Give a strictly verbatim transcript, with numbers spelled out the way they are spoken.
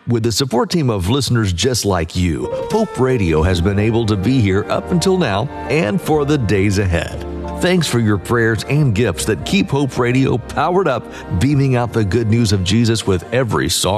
With the support team of listeners just like you, Hope Radio has been able to be here up until now and for the days ahead. Thanks for your prayers and gifts that keep Hope Radio powered up, beaming out the good news of Jesus with every song